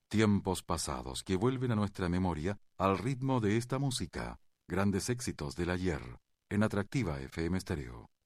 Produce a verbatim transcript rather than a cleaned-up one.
Tiempos pasados que vuelven a nuestra memoria al ritmo de esta música. Grandes éxitos del ayer en Atractiva F M Stereo.